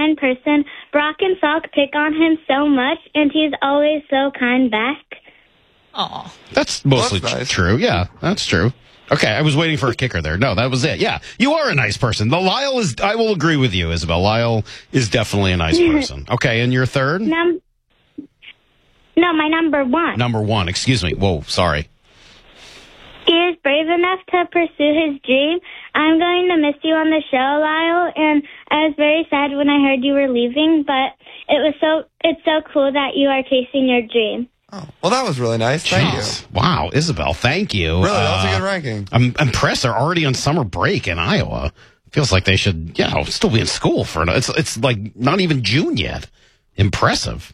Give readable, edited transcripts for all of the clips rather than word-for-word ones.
kind person. Brock and Salk pick on him so much, and he's always so kind back. Aw. That's mostly nice. true. Yeah, that's true. Okay, I was waiting for a kicker there. No, that was it. Yeah, you are a nice person. Lyle is, I will agree with you, Isabel. Lyle is definitely a nice person. Okay, and your third? No, my number one. Number one, excuse me. Whoa, sorry. He is brave enough to pursue his dream. I'm going to miss you on the show, Lyle, and I was very sad when I heard you were leaving, but it's so cool that you are chasing your dream. Oh, well, that was really nice. Thank you. Wow, Isabel, thank you. Really, that was a good ranking. I'm impressed. They're already on summer break in Iowa. Feels like they should, still be in school for it's like not even June yet. Impressive.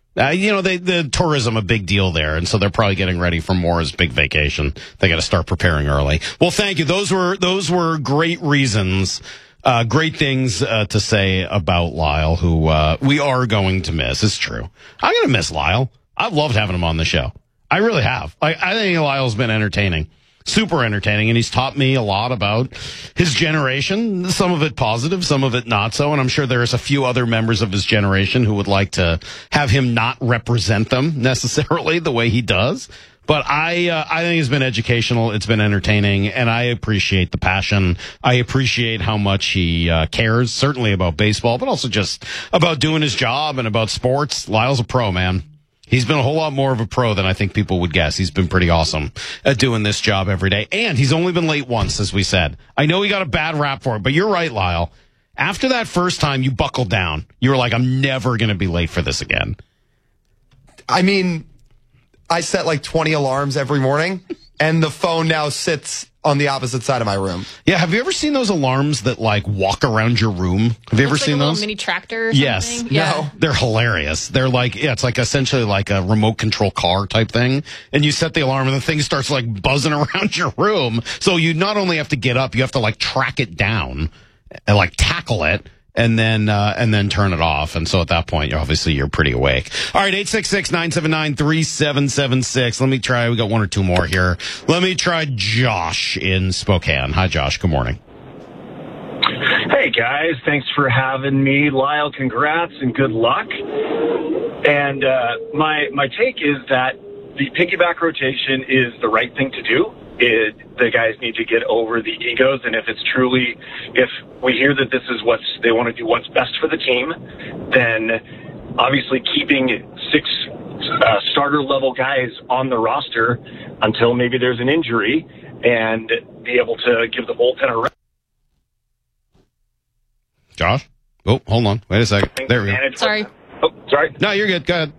The tourism a big deal there, and so they're probably getting ready for Maura's big vacation. They got to start preparing early. Well, thank you. Those were great reasons, great things to say about Lyle, who we are going to miss. It's true. I'm going to miss Lyle. I've loved having him on the show. I really have. I think Lyle's been entertaining. Super entertaining, and he's taught me a lot about his generation, some of it positive, some of it not so, and I'm sure there's a few other members of his generation who would like to have him not represent them necessarily the way he does. But I think it's been educational, it's been entertaining, and I appreciate the passion. I appreciate how much he cares, certainly about baseball, but also just about doing his job and about sports. Lyle's a pro, man. He's been a whole lot more of a pro than I think people would guess. He's been pretty awesome at doing this job every day. And he's only been late once, as we said. I know he got a bad rap for it, but you're right, Lyle. After that first time, you buckled down. You were like, I'm never going to be late for this again. I mean, I set like 20 alarms every morning, and the phone now sits on the opposite side of my room. Yeah, have you ever seen those alarms that like walk around your room? Have you ever seen like a those? little mini tractor or something? Yes. Yeah. No. They're hilarious. They're like, it's like essentially like a remote control car type thing. And you set the alarm and the thing starts like buzzing around your room. So you not only have to get up, you have to like track it down and like tackle it. And then turn it off. And so at that point, you're pretty awake. All right, 866-979-3776. Let me try. We got one or two more here. Let me try Josh in Spokane. Hi, Josh. Good morning. Hey, guys. Thanks for having me. Lyle, congrats and good luck. And my take is that the piggyback rotation is the right thing to do. The guys need to get over the egos, and if we hear that this is they want to do what's best for the team, then obviously keeping 6 starter level guys on the roster until maybe there's an injury and be able to give the bullpen a rest. Josh? Oh, hold on. Wait a second. There we go. Sorry. Oh, sorry. No, you're good. Go ahead.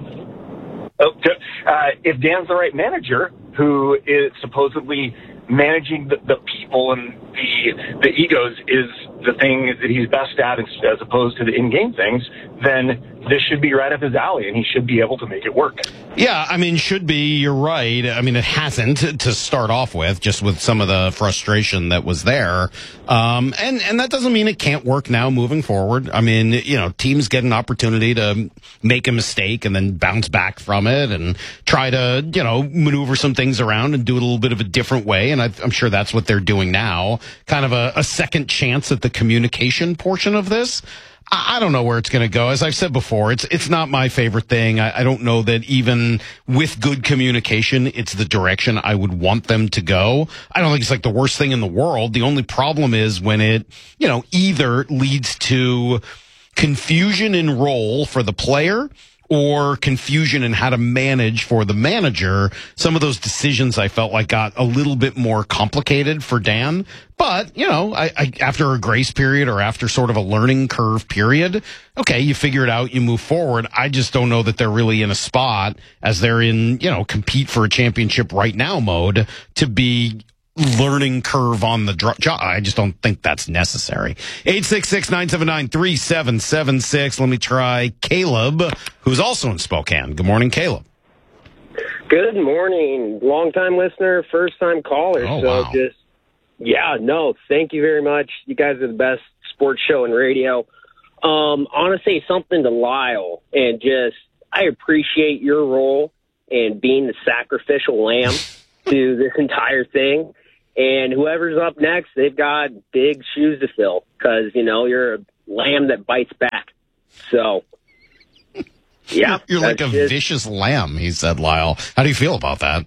Oh, good. If Dan's the right manager, who is supposedly managing the people and the egos is the thing that he's best at as opposed to the in-game things, then this should be right up his alley, and he should be able to make it work. Yeah, I mean, should be. You're right. I mean, it hasn't to start off with, just with some of the frustration that was there. And that doesn't mean it can't work now moving forward. I mean, teams get an opportunity to make a mistake and then bounce back from it and try to, maneuver some things around and do it a little bit of a different way. And I'm sure that's what they're doing now. Kind of a second chance at the communication portion of this. I don't know where it's going to go. As I've said before, it's not my favorite thing. I don't know that even with good communication, it's the direction I would want them to go. I don't think it's like the worst thing in the world. The only problem is when it, either leads to confusion in role for the player or confusion in how to manage for the manager. Some of those decisions I felt like got a little bit more complicated for Dan. But, I after a grace period or after sort of a learning curve period, okay, you figure it out, you move forward. I just don't know that they're really in a spot as they're in, compete for a championship right now mode to be learning curve on the job. I just don't think that's necessary. 866-979-3776. Let me try Caleb, who's also in Spokane. Good morning, Caleb. Good morning. Long-time listener, first-time caller. Oh, so wow. Thank you very much. You guys are the best sports show in radio. I want to say something to Lyle, and I appreciate your role in being the sacrificial lamb to this entire thing. And whoever's up next, they've got big shoes to fill because, you're a lamb that bites back. So, yeah. You're like a that's just- vicious lamb, he said, Lyle. How do you feel about that?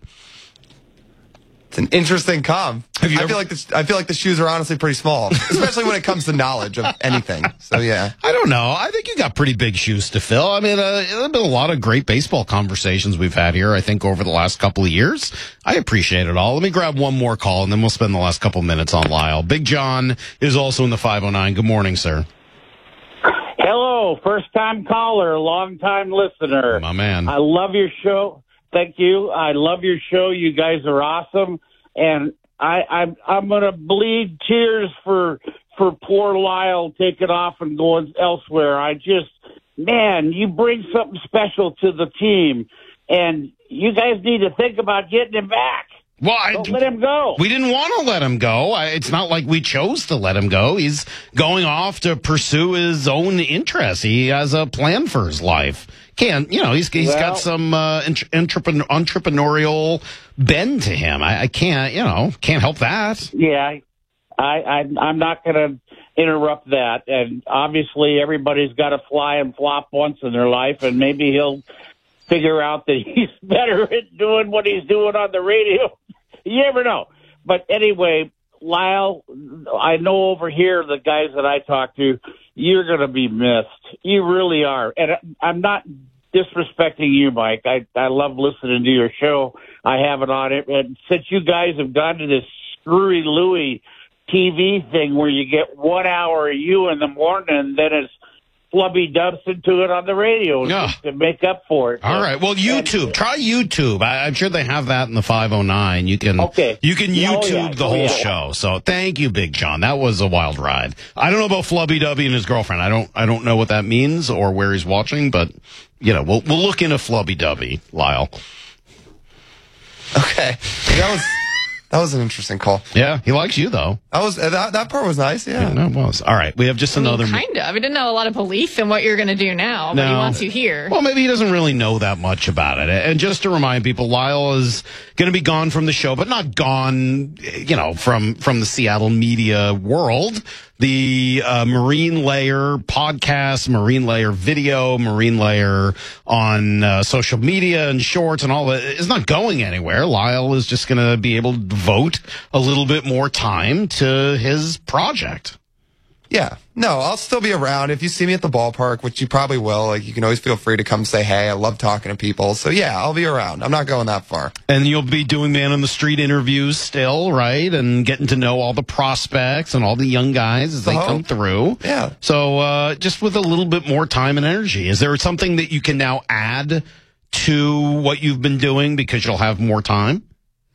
It's an interesting com. Have you I ever- feel like the shoes are honestly pretty small, especially when it comes to knowledge of anything. So yeah. I don't know. I think you got pretty big shoes to fill. I mean, there have been a lot of great baseball conversations we've had here, I think, over the last couple of years. I appreciate it all. Let me grab one more call, and then we'll spend the last couple minutes on Lyle. Big John is also in the 509. Good morning, sir. Hello, first-time caller, long-time listener. My man. I love your show. Thank you. I love your show. You guys are awesome, and I'm gonna bleed tears for poor Lyle taking off and going elsewhere. Man, you bring something special to the team, and you guys need to think about getting him back. Well, Don't let him go. We didn't want to let him go. It's not like we chose to let him go. He's going off to pursue his own interests. He has a plan for his life. He's got some entrepreneurial bend to him. I can't help that. Yeah, I'm not going to interrupt that. And obviously, everybody's got to fly and flop once in their life, and maybe he'll figure out that he's better at doing what he's doing on the radio. You never know. But anyway, Lyle, I know over here, the guys that I talk to, you're going to be missed. You really are. And I'm not disrespecting you, Mike. I love listening to your show. I have it on it. And since you guys have gone to this Screwy Louie TV thing where you get 1 hour of you in the morning, and then it's Flubby dumps into it on the radio to make up for it. All right. Well, YouTube. Try YouTube. I'm sure they have that in the 509. You can YouTube the whole show. So thank you, Big John. That was a wild ride. I don't know about Flubby Dubby and his girlfriend. I don't know what that means or where he's watching, but we'll look into Flubby Dubby, Lyle. Okay. That was an interesting call. Yeah, he likes you though. That part was nice. Yeah, that was. All right, we have just another. Kind of. We didn't have a lot of belief in what you're going to do now, but he wants you here. Well, maybe he doesn't really know that much about it. And just to remind people, Lyle is going to be gone from the show, but not gone, from the Seattle media world. The Marine Layer podcast, Marine Layer video, Marine Layer on social media and shorts and all that is not going anywhere. Lyle is just going to be able to devote a little bit more time to his project. Yeah. No, I'll still be around. If you see me at the ballpark, which you probably will, you can always feel free to come say hey. I love talking to people. So, yeah, I'll be around. I'm not going that far. And you'll be doing man on the street interviews still, right? And getting to know all the prospects and all the young guys as they come through. Yeah. So just with a little bit more time and energy. Is there something that you can now add to what you've been doing because you'll have more time?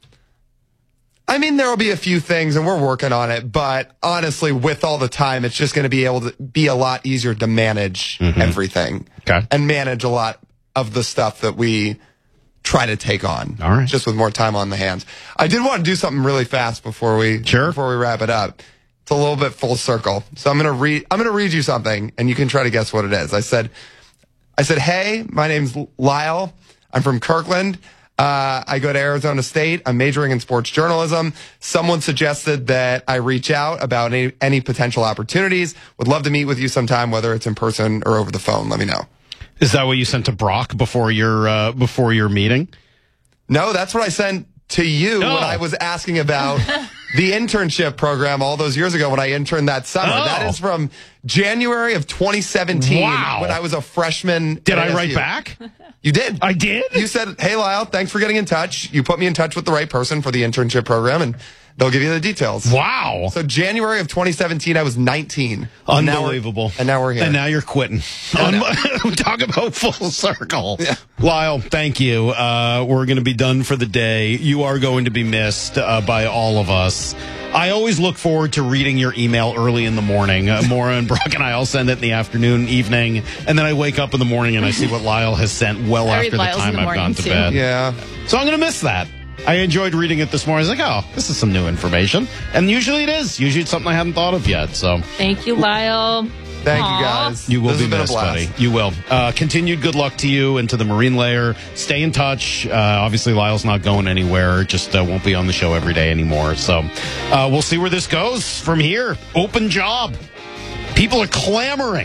I mean, there will be a few things, and we're working on it. But honestly, with all the time, it's just going to be able to be a lot easier to manage everything and manage a lot of the stuff that we try to take on. All right. Just with more time on the hands. I did want to do something really fast before we wrap it up. It's a little bit full circle. So I'm going to read you something, and you can try to guess what it is. I said, hey, my name's Lyle. I'm from Kirkland. I go to Arizona State. I'm majoring in sports journalism. Someone suggested that I reach out about any potential opportunities. Would love to meet with you sometime, whether it's in person or over the phone. Let me know. Is that what you sent to Brock before your meeting? No, that's what I sent to you when I was asking about the internship program all those years ago when I interned that summer. That is from January of 2017 when I was a freshman. Did I write back? You did. I did? You said, hey, Lyle, thanks for getting in touch. You put me in touch with the right person for the internship program, and they'll give you the details. Wow. So January of 2017, I was 19. Unbelievable. And now we're here. And now you're quitting. Talk about full circle. Yeah. Lyle, thank you. We're going to be done for the day. You are going to be missed by all of us. I always look forward to reading your email early in the morning. Maura and Brock and I all send it in the afternoon, evening, and then I wake up in the morning and I see what Lyle has sent well after the time I've gone to bed. Yeah. So I'm going to miss that. I enjoyed reading it this morning. I was like, oh, this is some new information. And usually it is. Usually it's something I hadn't thought of yet. So thank you, Lyle. Thank you, guys. You will be missed, buddy. You will. Continued good luck to you and to the Marine Layer. Stay in touch. Obviously, Lyle's not going anywhere. Just won't be on the show every day anymore. So we'll see where this goes from here. Open job. People are clamoring.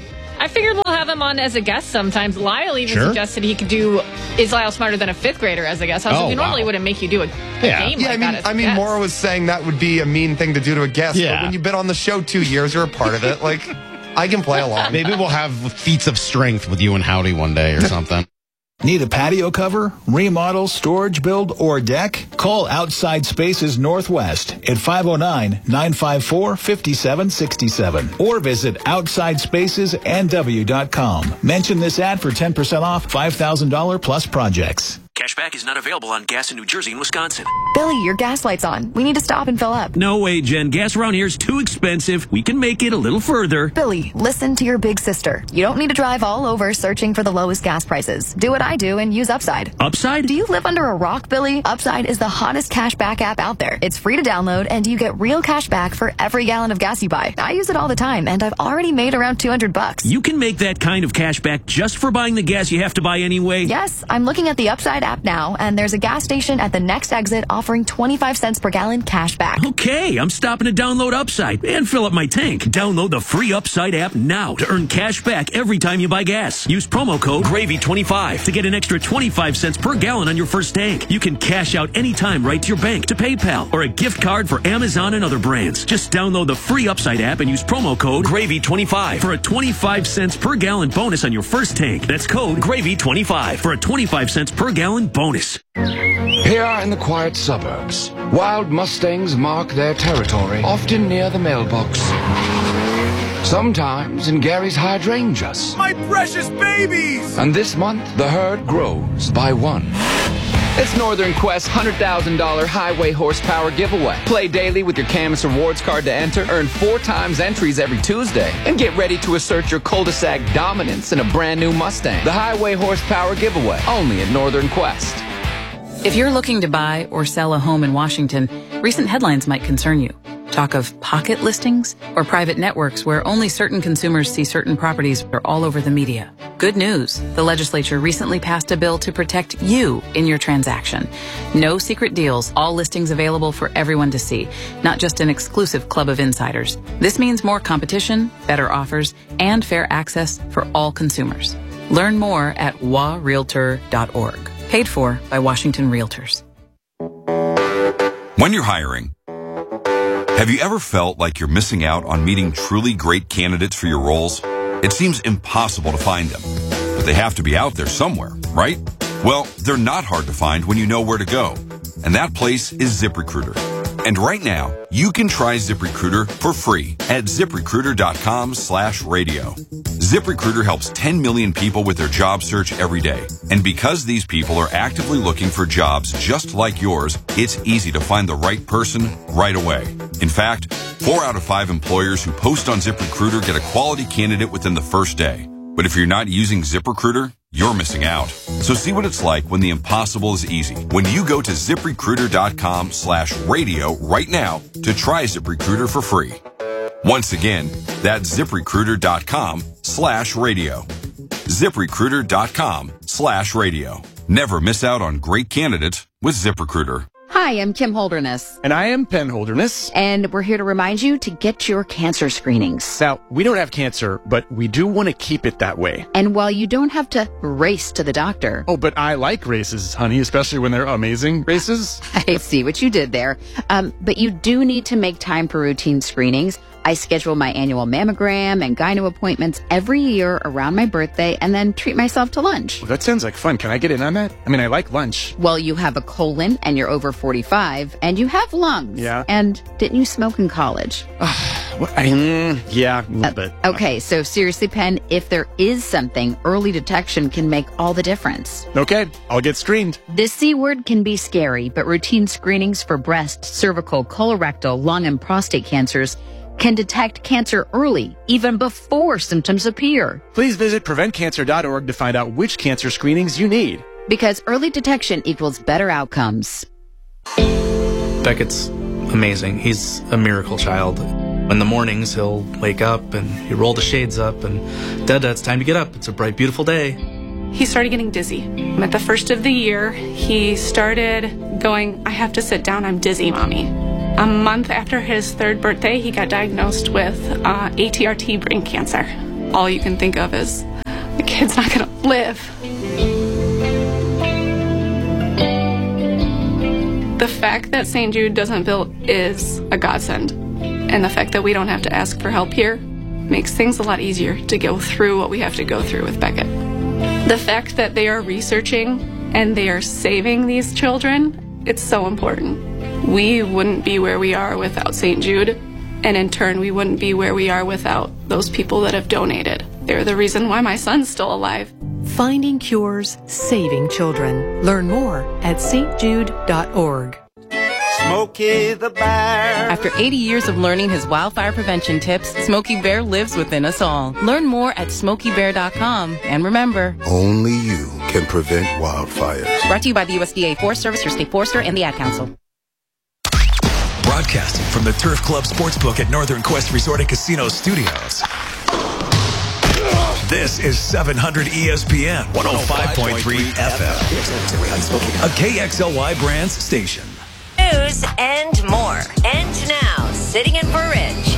I figured we'll have him on as a guest sometimes. Lyle even suggested he could do Is Lyle Smarter Than a Fifth Grader as a guest. I was like, we normally wouldn't make you do a game like that as a guest. Maura was saying that would be a mean thing to do to a guest, but when you've been on the show 2 years, you're a part of it. Like, I can play along. Maybe we'll have feats of strength with you and Howdy one day or something. Need a patio cover, remodel, storage build, or deck? Call Outside Spaces Northwest at 509-954-5767 or visit OutsideSpacesNW.com. Mention this ad for 10% off $5,000 plus projects. Cashback is not available on gas in New Jersey and Wisconsin. Billy, your gas light's on. We need to stop and fill up. No way, Jen. Gas around here is too expensive. We can make it a little further. Billy, listen to your big sister. You don't need to drive all over searching for the lowest gas prices. Do what I do and use Upside. Upside? Do you live under a rock, Billy? Upside is the hottest cashback app out there. It's free to download, and you get real cash back for every gallon of gas you buy. I use it all the time, and I've already made around $200. You can make that kind of cash back just for buying the gas you have to buy anyway? Yes, I'm looking at the Upside app now, and there's a gas station at the next exit offering 25 cents per gallon cash back. Okay, I'm stopping to download Upside and fill up my tank. Download the free Upside app now to earn cash back every time you buy gas. Use promo code GRAVY25 to get an extra 25 cents per gallon on your first tank. You can cash out anytime right to your bank, to PayPal, or a gift card for Amazon and other brands. Just download the free Upside app and use promo code GRAVY25 for a 25 cents per gallon bonus on your first tank. That's code GRAVY25 for a 25 cents per gallon bonus. Here in the quiet suburbs, wild Mustangs mark their territory, often near the mailbox. Sometimes in Gary's hydrangeas. My precious babies! And this month, the herd grows by one. It's Northern Quest's $100,000 highway horsepower giveaway. Play daily with your Camus Rewards card to enter, earn 4 times entries every Tuesday, and get ready to assert your cul-de-sac dominance in a brand new Mustang. The highway horsepower giveaway, only at Northern Quest. If you're looking to buy or sell a home in Washington, recent headlines might concern you. Talk of pocket listings or private networks where only certain consumers see certain properties are all over the media. Good news. The legislature recently passed a bill to protect you in your transaction. No secret deals, all listings available for everyone to see, not just an exclusive club of insiders. This means more competition, better offers, and fair access for all consumers. Learn more at warealtor.org. Paid for by Washington Realtors. When you're hiring, have you ever felt like you're missing out on meeting truly great candidates for your roles? It seems impossible to find them, but they have to be out there somewhere, right? Well, they're not hard to find when you know where to go, and that place is ZipRecruiter. And right now, you can try ZipRecruiter for free at ZipRecruiter.com/radio. ZipRecruiter helps 10 million people with their job search every day. And because these people are actively looking for jobs just like yours, it's easy to find the right person right away. In fact, 4 out of 5 employers who post on ZipRecruiter get a quality candidate within the first day. But if you're not using ZipRecruiter, you're missing out. So see what it's like when the impossible is easy. When you go to ZipRecruiter.com/radio right now to try ZipRecruiter for free. Once again, that's ZipRecruiter.com/radio. ZipRecruiter.com/radio. Never miss out on great candidates with ZipRecruiter. Hi, I'm Kim Holderness. And I am Penn Holderness. And we're here to remind you to get your cancer screenings. Now, we don't have cancer, but we do want to keep it that way. And while you don't have to race to the doctor. Oh, but I like races, honey, especially when they're amazing races. I see what you did there. But you do need to make time for routine screenings. I schedule my annual mammogram and gyno appointments every year around my birthday and then treat myself to lunch. Well, that sounds like fun. Can I get in on that? I mean, I like lunch. Well, you have a colon and you're over 45 and you have lungs. Yeah. And didn't you smoke in college? Yeah, a little bit. Okay, so seriously, Penn, if there is something, early detection can make all the difference. Okay, I'll get screened. This C word can be scary, but routine screenings for breast, cervical, colorectal, lung, and prostate cancers can detect cancer early, even before symptoms appear. Please visit PreventCancer.org to find out which cancer screenings you need. Because early detection equals better outcomes. Beckett's amazing. He's a miracle child. In the mornings, he'll wake up and he'll roll the shades up and, Dada, it's time to get up. It's a bright, beautiful day. He started getting dizzy. At the first of the year, he started going, I have to sit down, I'm dizzy, Mommy. A month after his 3rd birthday, he got diagnosed with ATRT brain cancer. all you can think of is the kid's not going to live. The fact that St. Jude doesn't bill is a godsend. And the fact that we don't have to ask for help here makes things a lot easier to go through what we have to go through with Beckett. The fact that they are researching and they are saving these children, it's so important. We wouldn't be where we are without St. Jude, and in turn, we wouldn't be where we are without those people that have donated. They're the reason why my son's still alive. Finding cures, saving children. Learn more at stjude.org. Smokey the Bear. After 80 years of learning his wildfire prevention tips, Smokey Bear lives within us all. Learn more at smokeybear.com. And remember, only you can prevent wildfires. Brought to you by the USDA Forest Service, your state forester, and the Ad Council. Broadcasting from the Turf Club Sportsbook at Northern Quest Resort and Casino Studios. This is 700 ESPN 105.3 FM. A KXLY Brands station. News and more. And now, sitting in for Rich,